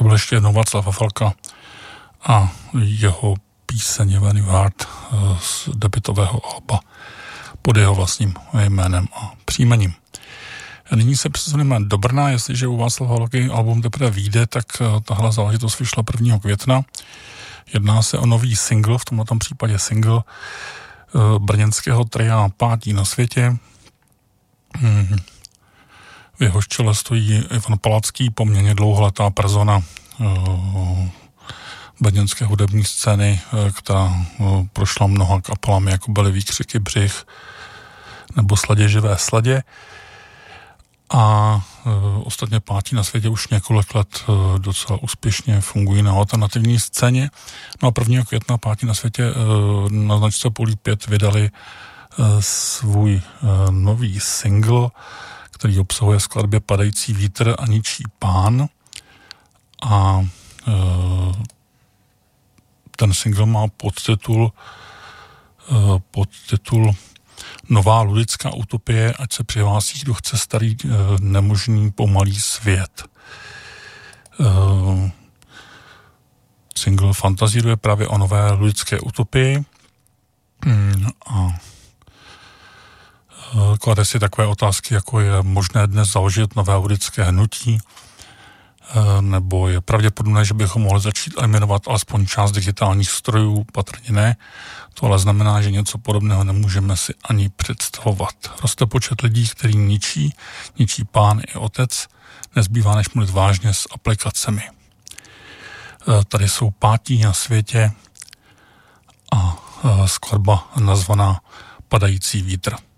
To byl ještě jednou Václav Havelka a jeho píseň When You Heart z debutového alba pod jeho vlastním jménem a příjmením. A nyní se přesuneme do Brna, jestliže u Václava Havelky album teprve vyjde, tak tahle záležitost vyšla 1. května. Jedná se o nový single, v tomto případě single brněnského tria Pátí na světě. V jehož čele stojí Ivan Palacký, poměrně dlouholetá persona brněnské hudební scény, která prošla mnoha kapelami, jako byly Výkřiky Břih nebo Sladě živé sladě. A ostatně Pátí na světě už několik let docela úspěšně fungují na alternativní scéně. No a 1. května Pátí na světě na značce Polí 5 vydali svůj nový single, který obsahuje skladbě Padající vítr a Ničí pán. A ten single má podtitul Nová ludická utopie, ať se přihlásí, kdo chce starý nemožný pomalý svět. Single fantazíruje právě o nové lidské utopii a klade si takové otázky, jako je možné dnes založit nové lidské hnutí, nebo je pravděpodobné, že bychom mohli začít eliminovat alespoň část digitálních strojů, patrně ne. To ale znamená, že něco podobného nemůžeme si ani představovat. Roste počet lidí, který ničí pán i otec, nezbývá než mluvit vážně s aplikacemi. Tady jsou Pátí na světě a skladba nazvaná Padající vítr.